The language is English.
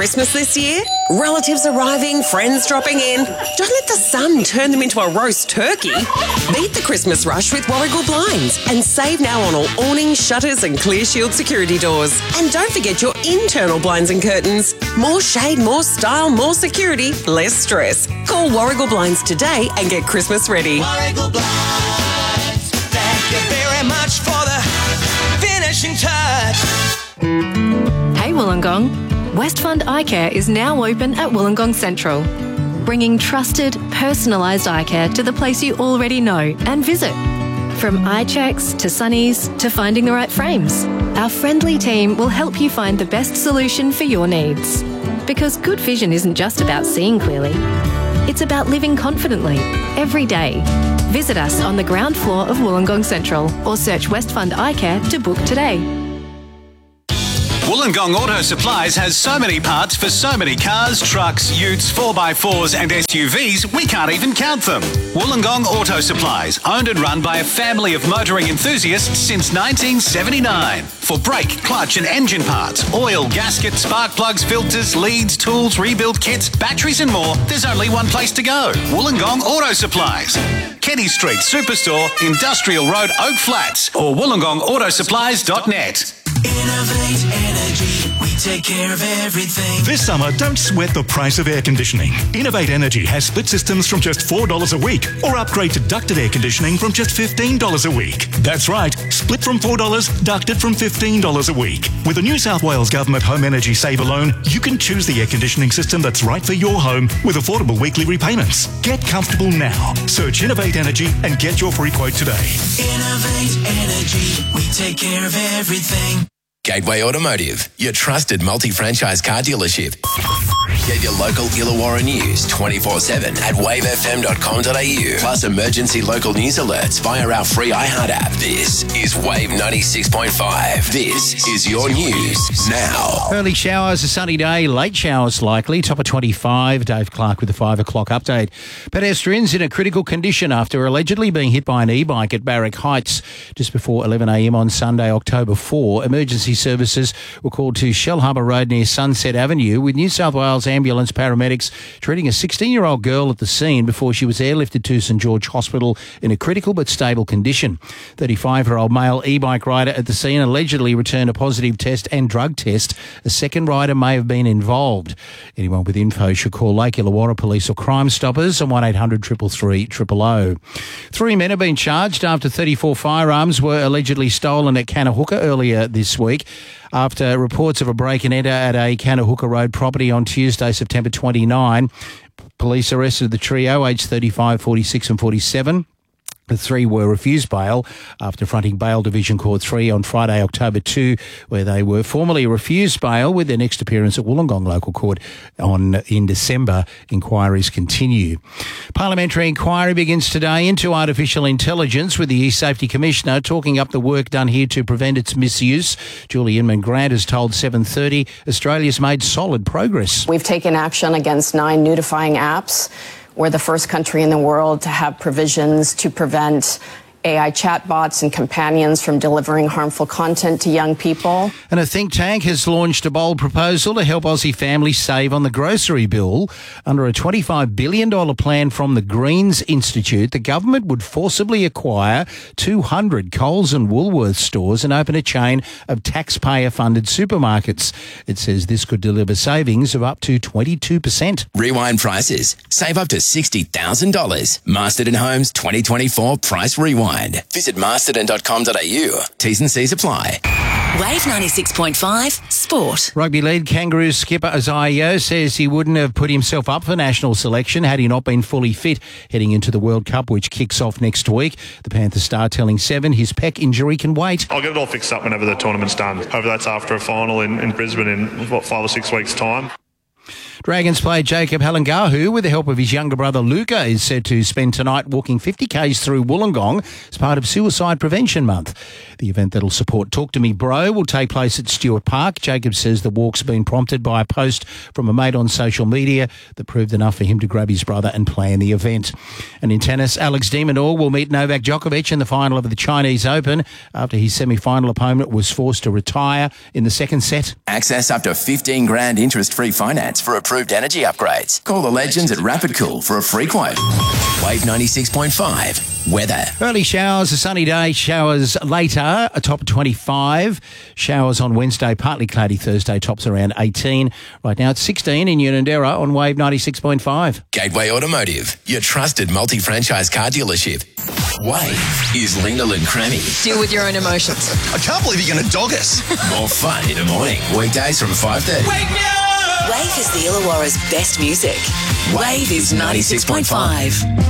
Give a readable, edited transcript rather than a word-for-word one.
Christmas this year? Relatives arriving, friends dropping in? Don't let the sun turn them into a roast turkey. Beat the Christmas rush with Warragul Blinds and save now on all awnings, shutters and Clear Shield security doors. And don't forget your internal blinds and curtains. More shade, more style, more security, less stress. Call Warragul Blinds today and get Christmas ready. Warragul Blinds, thank you very much for the finishing touch. Hey Wollongong, Westfund Eye Care is now open at Wollongong Central, bringing trusted, personalised eye care to the place you already know and visit. From eye checks to sunnies to finding the right frames, our friendly team will help you find the best solution for your needs. Because good vision isn't just about seeing clearly, it's about living confidently every day. Visit us on the ground floor of Wollongong Central or search Westfund Eye Care to book today. Wollongong Auto Supplies has so many parts for so many cars, trucks, utes, 4x4s and SUVs, we can't even count them. Wollongong Auto Supplies, owned and run by a family of motoring enthusiasts since 1979. For brake, clutch and engine parts, oil, gasket, spark plugs, filters, leads, tools, rebuild kits, batteries and more, there's only one place to go. Wollongong Auto Supplies. Kenny Street Superstore, Industrial Road, Oak Flats or wollongongautoSupplies.net. Innovate Energy, we take care of everything. This summer, don't sweat the price of air conditioning. Innovate Energy has split systems from just $4 a week, or upgrade to ducted air conditioning from just $15 a week. That's right, split from $4, ducted from $15 a week. With the New South Wales Government Home Energy Saver Loan, you can choose the air conditioning system that's right for your home with affordable weekly repayments. Get comfortable now. Search Innovate Energy and get your free quote today. Innovate Energy, we take care of everything. Gateway Automotive, your trusted multi-franchise car dealership. Get your local Illawarra news 24/7 at wavefm.com.au. Plus emergency local news alerts via our free iHeart app. This is Wave 96.5. This is your news now. Early showers, a sunny day, late showers likely. Top of 25. Dave Clark with the 5 o'clock update. Pedestrians in a critical condition after allegedly being hit by an e-bike at Barrack Heights just before 11 a.m. on Sunday, October 4. Emergency services were called to Shell Harbour Road near Sunset Avenue with New South Wales ambulance paramedics treating a 16-year-old girl at the scene before she was airlifted to St George Hospital in a critical but stable condition. 35-year-old male e-bike rider at the scene allegedly returned a positive test and drug test. A second rider may have been involved. Anyone with info should call Lake Illawarra Police or Crime Stoppers on 1800 333 000. 3 men have been charged after 34 firearms were allegedly stolen at Kanahooka earlier this week. After reports of a break and enter at a Kanahooka Road property on Tuesday, September 29, police arrested the trio, aged 35, 46 and 47. The 3 were refused bail after fronting Bail Division Court 3 on Friday, October 2, where they were formally refused bail with their next appearance at Wollongong Local Court in December. Inquiries continue. Parliamentary inquiry begins today into artificial intelligence with the eSafety Commissioner talking up the work done here to prevent its misuse. Julie Inman-Grant has told 7:30 Australia's made solid progress. We've taken action against 9 nudifying apps. We're the first country in the world to have provisions to prevent AI chatbots and companions from delivering harmful content to young people. And a think tank has launched a bold proposal to help Aussie families save on the grocery bill. Under a $25 billion plan from the Greens Institute, the government would forcibly acquire 200 Coles and Woolworths stores and open a chain of taxpayer-funded supermarkets. It says this could deliver savings of up to 22%. Rewind prices. Save up to $60,000. Masterton Homes 2024 Price Rewind. Visit masterton.com.au. T's and C's apply. Wave 96.5 Sport. Rugby league Kangaroos skipper Isaiah Yeo says he wouldn't have put himself up for national selection had he not been fully fit heading into the World Cup, which kicks off next week. The Panthers star telling Seven his pec injury can wait. I'll get it all fixed up whenever the tournament's done. Hopefully that's after a final in Brisbane in, 5 or 6 weeks' time. Dragons player Jacob Halangahu, with the help of his younger brother Luca, is said to spend tonight walking 50 k's through Wollongong as part of Suicide Prevention Month. The event that'll support Talk to Me Bro will take place at Stewart Park. Jacob says the walk's been prompted by a post from a mate on social media that proved enough for him to grab his brother and plan the event. And in tennis, Alex de Minaur will meet Novak Djokovic in the final of the Chinese Open after his semi-final opponent was forced to retire in the second set. Access up to 15 grand interest-free finance for approved energy upgrades. Call the legends at Rapid Cool for a free quote. Wave 96.5. Weather. Early showers, a sunny day, showers later, a top of 25. Showers on Wednesday, partly cloudy Thursday, tops around 18. Right now it's 16 in Unanderra on Wave 96.5. Gateway Automotive, your trusted multi-franchise car dealership. Wave is Lena and Crammy. Deal with your own emotions. I can't believe you're going to dog us. More fun in the morning. Weekdays from 5:30. Wake me up! Wave is the Illawarra's best music. Wave is 96.5.